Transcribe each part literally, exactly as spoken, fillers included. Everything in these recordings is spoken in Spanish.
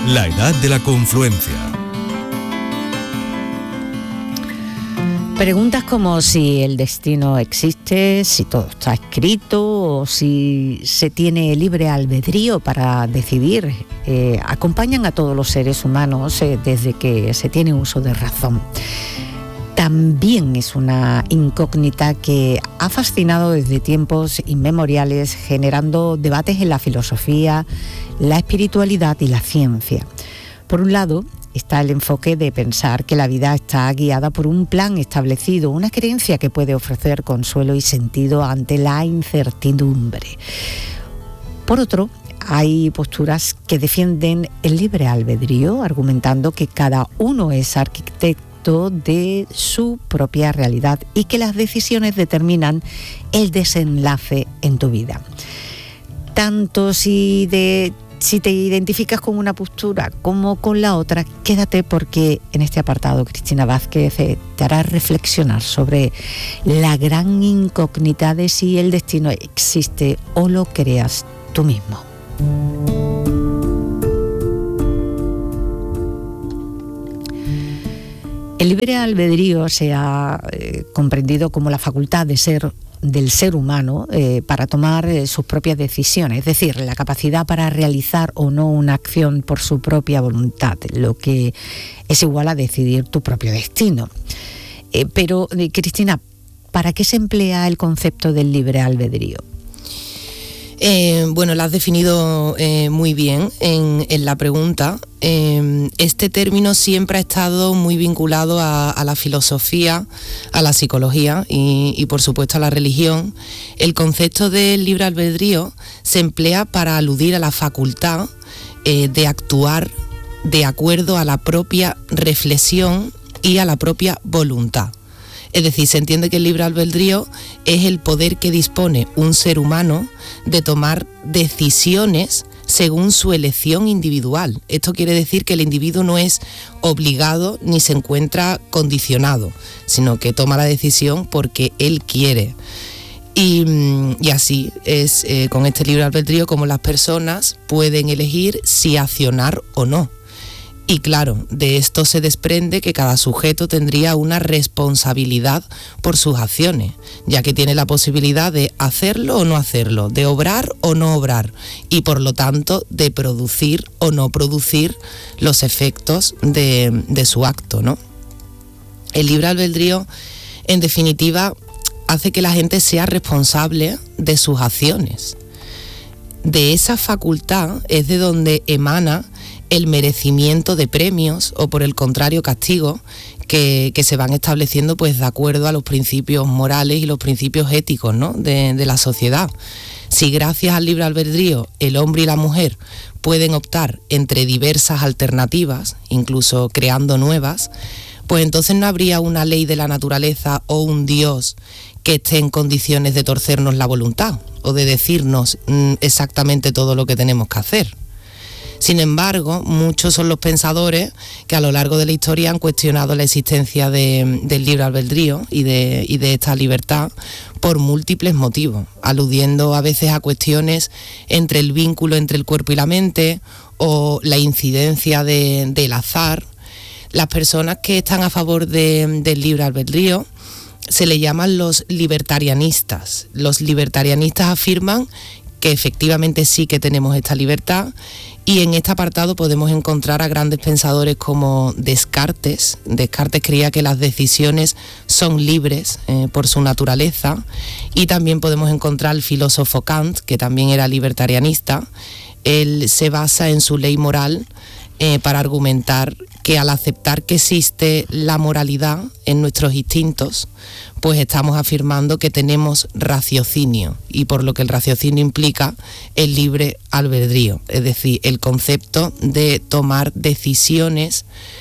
La edad de la confluencia. Preguntas como si el destino existe, si todo está escrito o si se tiene libre albedrío para decidir, eh, acompañan a todos los seres humanos eh, desde que se tiene uso de razón. También es una incógnita que ha fascinado desde tiempos inmemoriales, generando debates en la filosofía, la espiritualidad y la ciencia. Por un lado, está el enfoque de pensar que la vida está guiada por un plan establecido, una creencia que puede ofrecer consuelo y sentido ante la incertidumbre. Por otro, hay posturas que defienden el libre albedrío, argumentando que cada uno es arquitecto de su propia realidad y que las decisiones determinan el desenlace en tu vida. Tanto si de Si te identificas con una postura como con la otra, quédate porque en este apartado Cristina Vázquez te hará reflexionar sobre la gran incógnita de si el destino existe o lo creas tú mismo. El libre albedrío se ha eh, comprendido como la facultad de ser del ser humano eh, para tomar eh, sus propias decisiones, es decir, la capacidad para realizar o no una acción por su propia voluntad, lo que es igual a decidir tu propio destino. Eh, pero, eh, Cristina, ¿para qué se emplea el concepto del libre albedrío? Eh, bueno, lo has definido eh, muy bien en, en la pregunta. Eh, este término siempre ha estado muy vinculado a, a la filosofía, a la psicología y, y por supuesto a la religión. El concepto del libre albedrío se emplea para aludir a la facultad eh, de actuar de acuerdo a la propia reflexión y a la propia voluntad. Es decir, se entiende que el libre albedrío es el poder que dispone un ser humano de tomar decisiones según su elección individual. Esto quiere decir que el individuo no es obligado ni se encuentra condicionado, sino que toma la decisión porque él quiere. Y, y así es eh, con este libre albedrío como las personas pueden elegir si accionar o no. Y claro, de esto se desprende que cada sujeto tendría una responsabilidad por sus acciones, ya que tiene la posibilidad de hacerlo o no hacerlo, de obrar o no obrar, y por lo tanto de producir o no producir los efectos de, de su acto, ¿no? El libre albedrío, en definitiva, hace que la gente sea responsable de sus acciones. De esa facultad es de donde emana el merecimiento de premios o por el contrario castigo que, que se van estableciendo pues de acuerdo a los principios morales y los principios éticos, ¿no? de, de la sociedad. Si gracias al libre albedrío el hombre y la mujer pueden optar entre diversas alternativas, incluso creando nuevas, pues entonces no habría una ley de la naturaleza o un Dios que esté en condiciones de torcernos la voluntad o de decirnos mm, exactamente todo lo que tenemos que hacer. Sin embargo, muchos son los pensadores que a lo largo de la historia han cuestionado la existencia de, del libre albedrío y de, y de esta libertad por múltiples motivos, aludiendo a veces a cuestiones entre el vínculo entre el cuerpo y la mente o la incidencia de, del azar. Las personas que están a favor de, del libre albedrío se le llaman los libertarianistas. Los libertarianistas afirman que efectivamente sí que tenemos esta libertad. Y en este apartado podemos encontrar a grandes pensadores como Descartes. Descartes creía que las decisiones son libres eh, por su naturaleza. Y también podemos encontrar al filósofo Kant, que también era libertarianista. Él se basa en su ley moral eh, para argumentar que al aceptar que existe la moralidad en nuestros instintos, pues estamos afirmando que tenemos raciocinio, y por lo que el raciocinio implica el libre albedrío, es decir, el concepto de tomar decisiones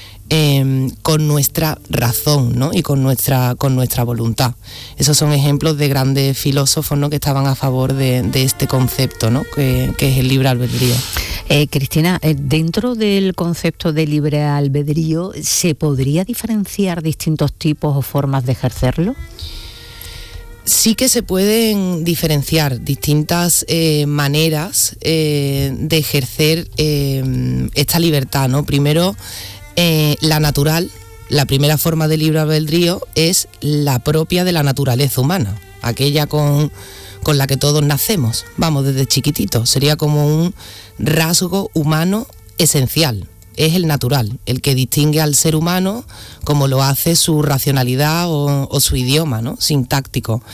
eh, con nuestra razón, ¿no? Y con nuestra, con nuestra voluntad. Esos son ejemplos de grandes filósofos, ¿no? Que estaban a favor de, de este concepto, ¿no? que, que es el libre albedrío. Eh, Cristina, eh, dentro del concepto de libre albedrío, ¿se podría diferenciar distintos tipos o formas de ejercerlo? Sí que se pueden diferenciar distintas eh, maneras eh, de ejercer eh, esta libertad, ¿no? Primero, eh, la natural. La primera forma de libre albedrío es la propia de la naturaleza humana, aquella con, con la que todos nacemos, vamos, desde chiquititos. Sería como un rasgo humano esencial. Es el natural, el que distingue al ser humano como lo hace su racionalidad o, o su idioma, ¿no? Sintáctico.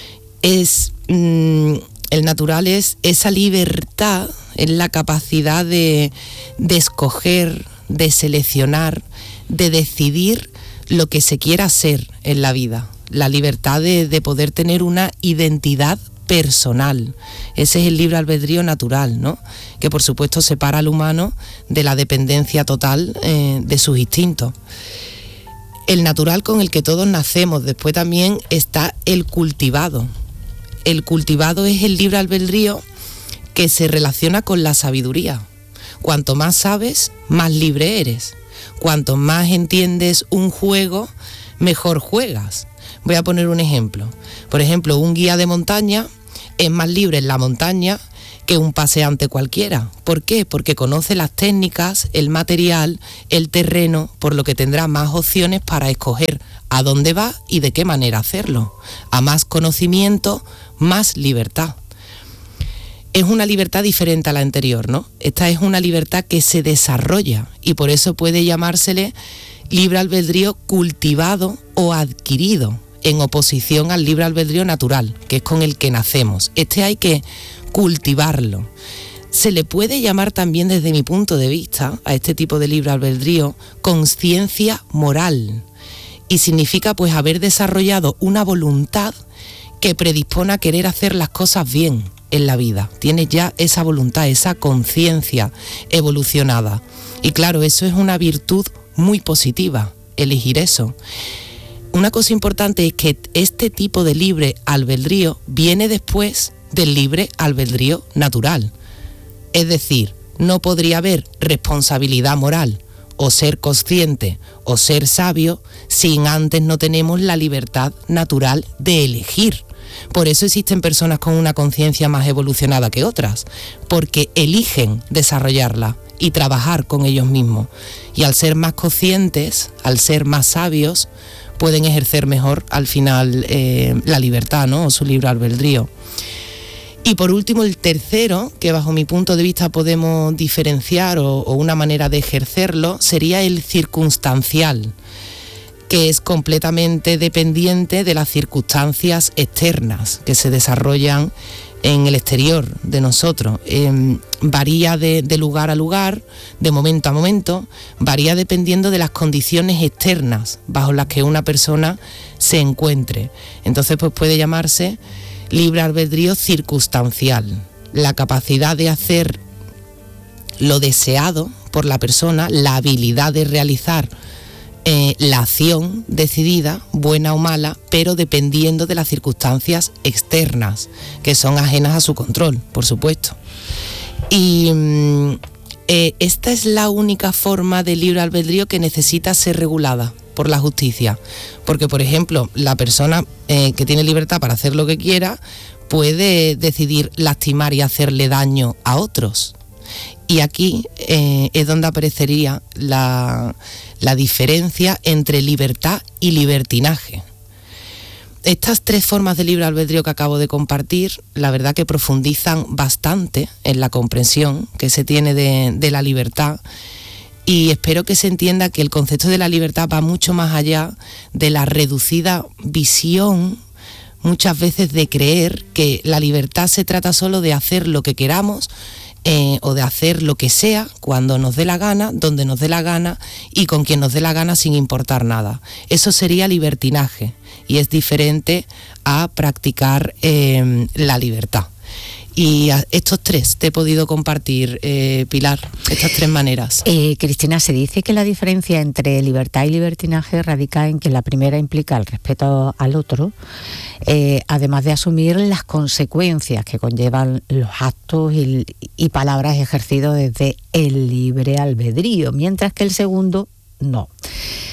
Es, mmm, el natural es esa libertad, es la capacidad de, de escoger, de seleccionar, de decidir lo que se quiera ser en la vida. La libertad de, de poder tener una identidad personal. Ese es el libre albedrío natural, ¿no? Que por supuesto separa al humano de la dependencia total eh, de sus instintos. El natural con el que todos nacemos. Después también está el cultivado. El cultivado es el libre albedrío que se relaciona con la sabiduría. Cuanto más sabes, más libre eres. Cuanto más entiendes un juego, mejor juegas. Voy a poner un ejemplo. Por ejemplo, un guía de montaña es más libre en la montaña que un paseante cualquiera. ¿Por qué? Porque conoce las técnicas, el material, el terreno, por lo que tendrá más opciones para escoger a dónde va y de qué manera hacerlo. A más conocimiento, más libertad. Es una libertad diferente a la anterior, ¿no? Esta es una libertad que se desarrolla y por eso puede llamársele libre albedrío cultivado o adquirido, en oposición al libre albedrío natural, que es con el que nacemos. Este hay que cultivarlo. Se le puede llamar también, desde mi punto de vista, a este tipo de libre albedrío, conciencia moral. Y significa pues haber desarrollado una voluntad que predispone a querer hacer las cosas bien en la vida. Tienes ya esa voluntad, esa conciencia evolucionada. Y claro, eso es una virtud muy positiva, elegir eso. Una cosa importante es que este tipo de libre albedrío viene después del libre albedrío natural. Es decir, no podría haber responsabilidad moral o ser consciente o ser sabio si antes no tenemos la libertad natural de elegir. Por eso existen personas con una conciencia más evolucionada que otras, porque eligen desarrollarla y trabajar con ellos mismos. Y al ser más conscientes, al ser más sabios, pueden ejercer mejor al final eh, la libertad, ¿no? O su libre albedrío. Y por último, el tercero, que bajo mi punto de vista podemos diferenciar o, o una manera de ejercerlo, sería el circunstancial, que es completamente dependiente de las circunstancias externas que se desarrollan en el exterior de nosotros. Eh, varía de, de lugar a lugar, de momento a momento, varía dependiendo de las condiciones externas bajo las que una persona se encuentre. Entonces, pues puede llamarse libre albedrío circunstancial, la capacidad de hacer lo deseado por la persona, la habilidad de realizar Eh, la acción decidida, buena o mala, pero dependiendo de las circunstancias externas, que son ajenas a su control, por supuesto. Y eh, esta es la única forma de libre albedrío que necesita ser regulada por la justicia. Porque, por ejemplo, la persona eh, que tiene libertad para hacer lo que quiera puede decidir lastimar y hacerle daño a otros. Y aquí eh, es donde aparecería la, la diferencia entre libertad y libertinaje. Estas tres formas de libre albedrío que acabo de compartir, la verdad que profundizan bastante en la comprensión que se tiene de, de la libertad, y espero que se entienda que el concepto de la libertad va mucho más allá de la reducida visión muchas veces de creer que la libertad se trata solo de hacer lo que queramos, Eh, o de hacer lo que sea cuando nos dé la gana, donde nos dé la gana y con quien nos dé la gana sin importar nada. Eso sería libertinaje y es diferente a practicar eh, la libertad. Y a estos tres te he podido compartir, eh, Pilar, estas tres maneras. Eh, Cristina, se dice que la diferencia entre libertad y libertinaje radica en que la primera implica el respeto al otro, eh, además de asumir las consecuencias que conllevan los actos y, y palabras ejercidos desde el libre albedrío, mientras que el segundo no.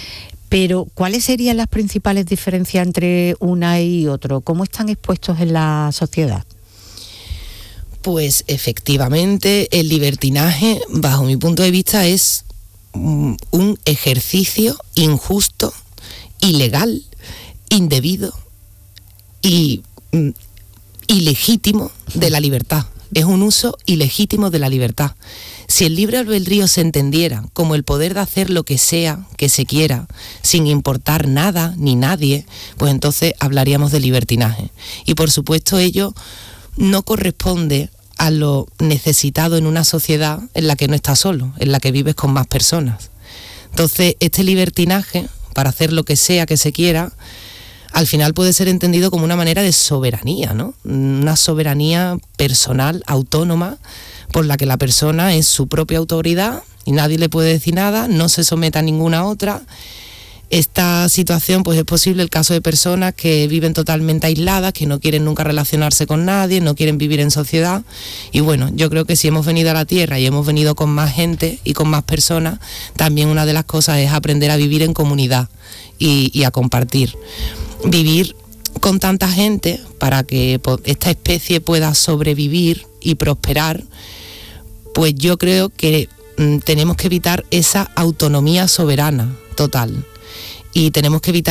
Pero, ¿cuáles serían las principales diferencias entre una y otro? ¿Cómo están expuestos en la sociedad? Pues efectivamente el libertinaje, bajo mi punto de vista, es un ejercicio injusto, ilegal, indebido y mm, ilegítimo de la libertad. Es un uso ilegítimo de la libertad. Si el libre albedrío se entendiera como el poder de hacer lo que sea que se quiera, sin importar nada ni nadie, pues entonces hablaríamos de libertinaje. Y por supuesto ello no corresponde a lo necesitado en una sociedad en la que no estás solo, en la que vives con más personas. Entonces este libertinaje, para hacer lo que sea que se quiera, al final puede ser entendido como una manera de soberanía, ¿no? Una soberanía personal, autónoma, por la que la persona es su propia autoridad y nadie le puede decir nada, no se somete a ninguna otra. Esta situación, pues es posible el caso de personas que viven totalmente aisladas, que no quieren nunca relacionarse con nadie, no quieren vivir en sociedad. Y bueno, yo creo que si hemos venido a la Tierra y hemos venido con más gente y con más personas, también una de las cosas es aprender a vivir en comunidad y, y a compartir. Vivir con tanta gente para que esta especie pueda sobrevivir y prosperar, pues yo creo que mm, tenemos que evitar esa autonomía soberana total y tenemos que evitar